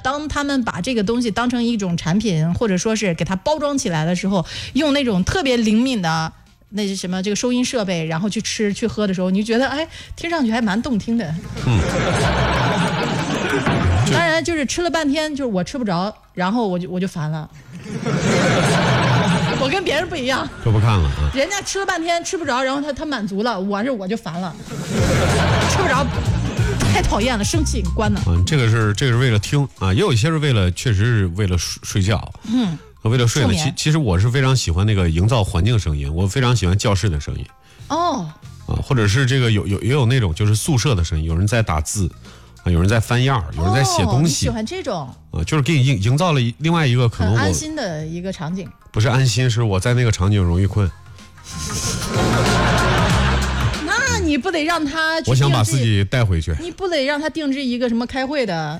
当他们把这个东西当成一种产品，或者说是给它包装起来的时候，用那种特别灵敏的那是什么这个收音设备，然后去吃去喝的时候，你就觉得哎，听上去还蛮动听的。当然就是吃了半天，就是我吃不着，然后我就烦了。我跟别人不一样， 就不看了啊。 人家吃了半天吃不着，然后他满足了，我就烦了，吃不着。太讨厌了，生气关了。 这个是为了听啊，也有一些是确实是为了睡觉。为了睡了。其实我是非常喜欢那个营造环境声音，我非常喜欢教室的声音。或者是这个也有那种就是宿舍的声音，有人在打字啊，有人在翻样，有人在写东西。你喜欢这种啊？就是给你营造了另外一个可能很安心的一个场景。 不是安心，是我在那个场景容易困。 那你不得让他去？ 我想把自己带回去。 你不得让他定制一个什么开会的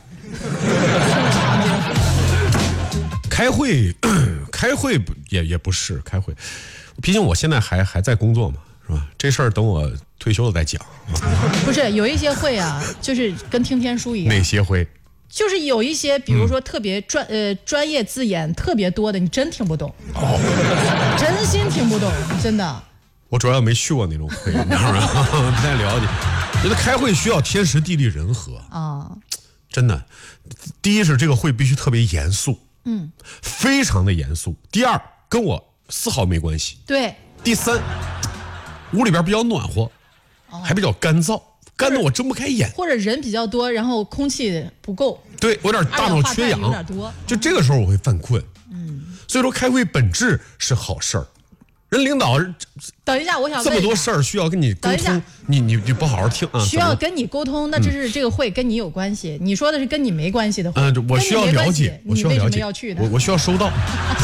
开会也不是开会，毕竟我现在还在工作嘛，是吧？这事儿等我退休了再讲。 不是有一些会啊，就是跟听天书一样。 哪些会？ 就是有一些，比如说特别专业字眼特别多的，你真听不懂。真心听不懂，真的。 我主要没去过那种会，你知道吗？不太了解。觉得开会需要天时地利人和啊，真的。第一是这个会必须特别严肃，非常的严肃。第二，跟我丝毫没关系。 对。 第三，屋里边比较暖和，还比较干燥。干得我睁不开眼， 或者人比较多，然后空气不够， 对我有点大脑缺氧， 有点多， 就这个时候我会犯困。所以说开会本质是好事儿，人领导等一下，我想问这么多事儿需要跟你沟通，你不好好听啊？ 需要跟你沟通，那就是这个会跟你有关系。你说的是跟你没关系的会， 我需要了解， 你为什么要去的？ 我需要收到。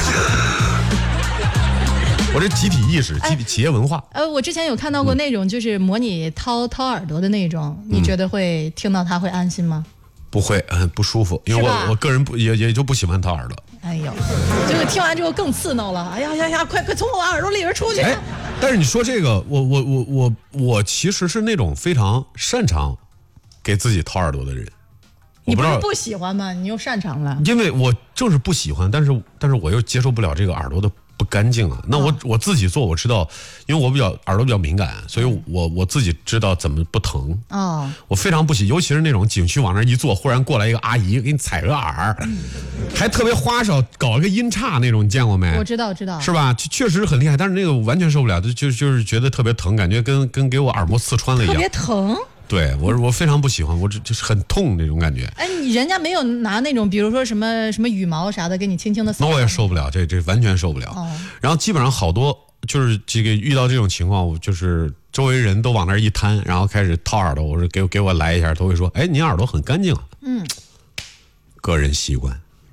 我这集体意识，企业文化。 我之前有看到过那种，就是模拟掏耳朵的那种，你觉得会听到它会安心吗？ 不会，不舒服，因为我个人也就不喜欢掏耳朵。 哎呦，这个听完之后更刺挠了。哎呀，快从我耳朵里边出去！ 但是你说这个，我其实是那种非常擅长给自己掏耳朵的人。 你不是不喜欢吗？你又擅长了。 因为我正是不喜欢，但是我又接受不了这个耳朵的不干净啊。那我自己做，我知道，因为我耳朵比较敏感，所以我自己知道怎么不疼。我非常不喜，尤其是那种景区往那一坐，忽然过来一个阿姨给你踩个耳，还特别花哨，搞一个音叉那种，你见过没？ 我知道， 是吧？确实很厉害，但是那个我完全受不了，就是觉得特别疼，感觉跟给我耳膜刺穿了一样， 特别疼。 对我非常不喜欢，我就是很痛那种感觉。 人家没有拿那种，比如说什么羽毛啥的，给你轻轻的扫。 那我也受不了，这完全受不了。然后基本上好多就是这个遇到这种情况，我就是周围人都往那一摊，然后开始掏耳朵。我说给我来一下，都会说：“哎，您耳朵很干净啊。”个人习惯，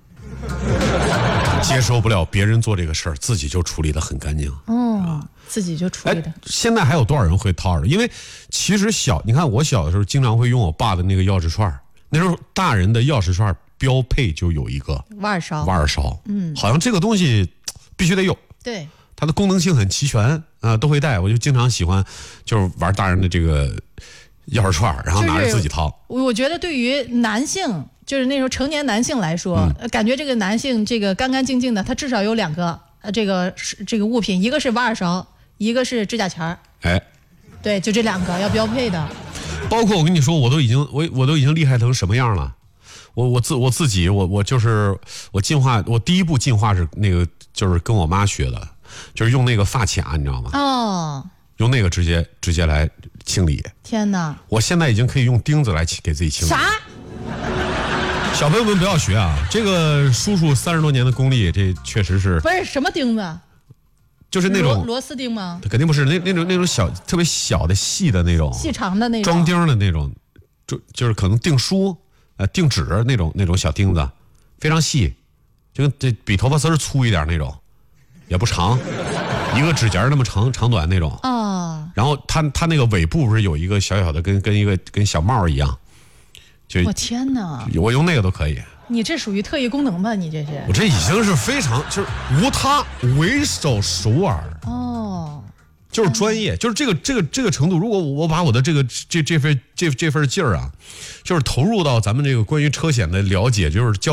接受不了别人做这个事儿，自己就处理得很干净。 自己就处理的。 现在还有多少人会掏耳朵？因为其实你看我小的时候经常会用我爸的那个钥匙串，那时候大人的钥匙串标配就有一个挖耳勺。 好像这个东西必须得有。 对， 它的功能性很齐全啊，都会带。我就经常喜欢就是玩大人的这个钥匙串，然后拿着自己掏。 我觉得对于男性，就是那时候成年男性来说，感觉这个男性这个干干净净的，他至少有两个这个物品，一个是挖耳勺，一个是指甲钳儿。对，就这两个要标配的。 包括我跟你说，我都已经厉害成什么样了。我自己就是进化，我第一步进化是那个就是跟我妈学的，就是用那个发卡，你知道吗？用那个直接来清理。 天哪！ 我现在已经可以用钉子来给自己清理。 啥？ 小朋友们不要学啊！这个叔叔30多年的功力，这确实是。 不是什么钉子？ 就是那种螺丝钉吗？ 肯定不是那种小特别小的细的那种细长的那种装钉的那种，就是可能订书订纸那种小钉子，非常细，就这比头发丝粗一点那种，也不长，一个指甲那么长短那种。然后它那个尾部不是有一个小小的跟小帽一样， 我天哪！ 我用那个都可以。 你这属于特异功能吧？你这是？ 我这已经是非常就是无他，唯手熟耳。就是专业，就是这个程度。如果我把我的这份劲儿啊，就是投入到咱们这个关于车险的了解，就是